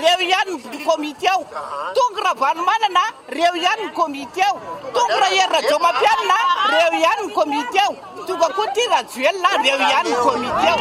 reo ihany ny komity ao tonga Ravalomanana reo ihany ny komity ao tonga Rajomapianina reo ihany ny komity ao tonga koa ty Rajoelina reo ihany ny komity ao